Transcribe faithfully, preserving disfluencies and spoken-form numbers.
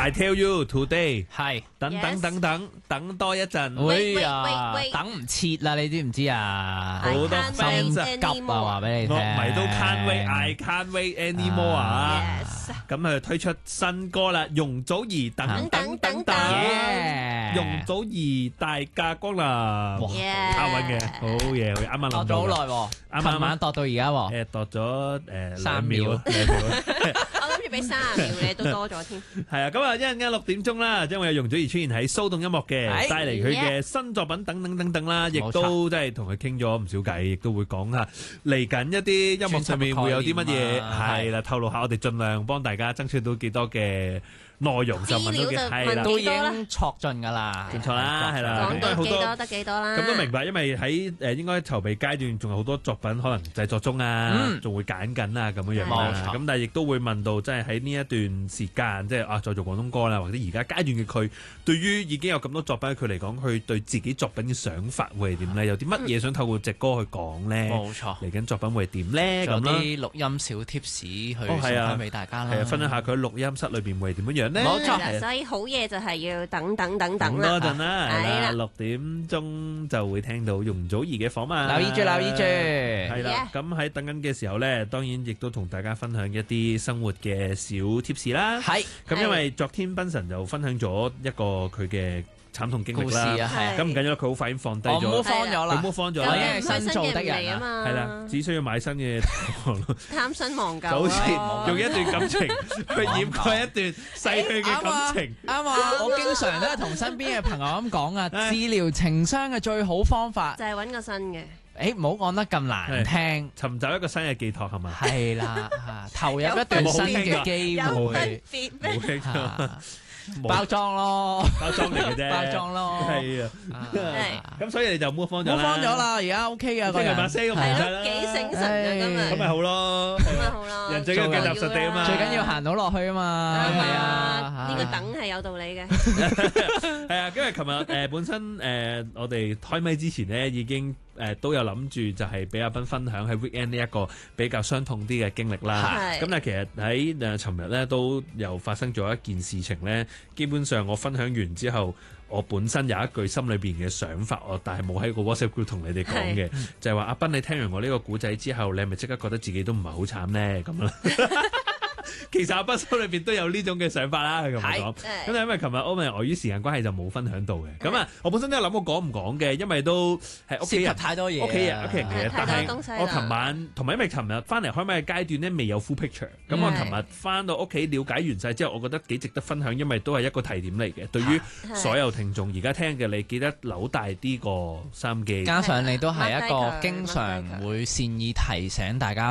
I tell you today， 係等等等等等多一陣， 會啊，等唔切啦，你知唔知啊？ 好多 fans 急啊，話俾你聽， 樂迷都 can't wait，I can't wait anymore 啊！咁佢推出新歌啦，容祖兒等等等等，容祖兒大駕光臨，靠穩嘅，好嘢，佢啱啱諗到， 度咗好耐喎， 啱啱琴晚度到而家喎， 誒度咗誒三秒， 兩秒。 我諗住俾三十秒你都多咗添。 係啊，咁啊一陣間六點鐘啦，將會有容祖兒出現喺騷動音樂嘅，帶嚟佢嘅新作品等等等等啦，亦都即係同佢傾咗唔少偈，亦都會講下嚟緊一啲音樂上面會有啲乜嘢，係啦，透露下我哋盡量幫大家爭取到幾多嘅內容就問到嘅，係啦， 都已經錯盡㗎啦， 冇錯啦，係啦， 講到幾多得幾多啦。 咁都明白，因為喺誒應該籌備階段，仲有好多作品可能製作中啊，仲會揀緊啊咁樣樣啦。咁但係亦都會問到，即係喺呢一段時間，即係啊再做廣東歌啦，或者而家階段嘅佢，對於已經有咁多作品，佢嚟講，佢對自己作品嘅想法會係點咧？有啲乜嘢想透過隻歌去講咧？ 冇錯， 嚟緊作品會係點咧？咁啦，啲錄音小貼士去送翻俾大家啦， 係啊，分享下佢錄音室裏邊會係點樣樣咧？ 冇錯， 所以好嘢就係要等等等等啦。多陣啦， 係啦， 六點鐘就會聽到容祖兒嘅訪問。 留意住，留意住。 係啦，咁喺等緊嘅時候咧，當然亦都同大家分享一啲生活嘅小貼士啦。 係， 咁因為昨天賓神就分享咗一個佢嘅慘痛經歷啦，咁唔緊要啦，佢好快已經放低咗， 我冇放咗啦， 佢冇放咗啦， 因為新做的人啊嘛， 係啦，只需要買新嘅， 貪新忘舊， 就好似用一段感情去掩蓋一段逝去嘅感情， 啱啊！我經常都係同身邊嘅朋友咁講啊，治療情傷嘅最好方法就係揾個新嘅。 誒，唔好講得咁難聽， 尋找一個新嘅寄託係嘛？ 係啦，投入一段新嘅機會， 冇錯。 包裝咯， 包裝嚟嘅啫， 包裝咯， 係啊，咁所以你就 move on 咗啦 move on 咗啦，而家 OK 啊， 即係把聲咁唔錯啦， 幾醒神啊今日， 咁咪好咯， 咁咪好咯， 人最緊要腳踏實地啊嘛， 最緊要行到落去啊嘛，係啊， 呢個等係有道理嘅， 係啊，因為琴日誒本身誒我哋開咪之前咧已經。誒都有諗住就係俾阿斌分享喺 weekend 呢一個比較傷痛啲嘅經歷啦。咁但係其實喺誒尋日咧都又發生咗一件事情咧，基本上我分享完之後，我本身有一句心裏邊嘅想法，我但係冇喺個 WhatsApp group 同你哋講嘅，就係話阿斌你聽完我呢個故仔之後，你係咪即刻覺得自己都唔係好慘咧？咁啦。其實阿斌心裏邊都有呢種嘅想法啦，佢咁講。咁但係因為琴日我咪礙於時間關係就冇分享到嘅。咁啊，我本身都有諗過講唔講嘅，因為都係屋企人太多嘢， 屋企人屋企人嘅。但係我琴晚同埋因為琴日翻嚟開咪嘅階段咧，未有 full picture。咁我琴日翻到屋企了解完晒之後，我覺得幾值得分享，因為都係一個提點嚟嘅。對於所有聽眾而家聽嘅你，記得扭大啲個收音機。 加上你都係一個經常會善意提醒大家